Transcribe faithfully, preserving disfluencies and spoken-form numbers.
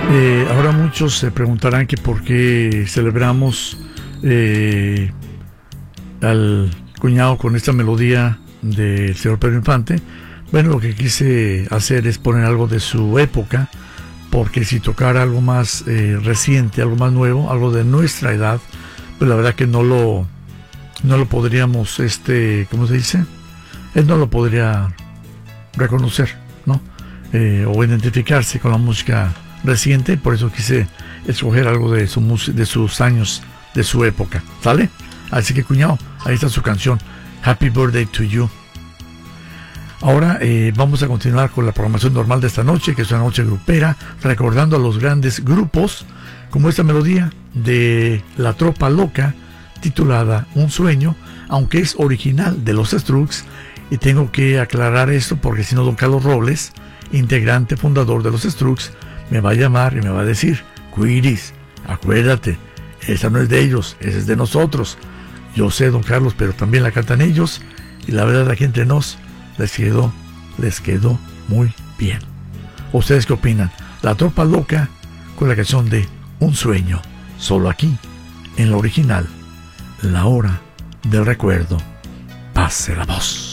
Eh, ahora muchos se preguntarán que por qué celebramos eh, al cuñado con esta melodía del señor Pedro Infante. Bueno, lo que quise hacer es poner algo de su época, porque si tocara algo más eh, reciente, algo más nuevo, algo de nuestra edad, pues la verdad que no lo no lo podríamos, este, ¿cómo se dice? Él no lo podría reconocer, ¿no? Eh, o identificarse con la música reciente, por eso quise escoger algo de su mus- de sus años, de su época, ¿sale? Así que cuñado, ahí está su canción, Happy Birthday to You. Ahora eh, vamos a continuar con la programación normal de esta noche, que es una noche grupera, recordando a los grandes grupos, como esta melodía de La Tropa Loca, titulada Un Sueño, aunque es original de los Strokes, y tengo que aclarar esto porque si no don Carlos Robles, integrante fundador de los Strokes, me va a llamar y me va a decir: Quiris, acuérdate, esa no es de ellos, esa es de nosotros. Yo sé, don Carlos, pero también la cantan ellos, y la verdad aquí entre nos les quedó, les quedó muy bien. ¿Ustedes qué opinan? La Tropa Loca con la canción de Un Sueño, solo aquí, en la original, La Hora del Recuerdo. Pase la voz.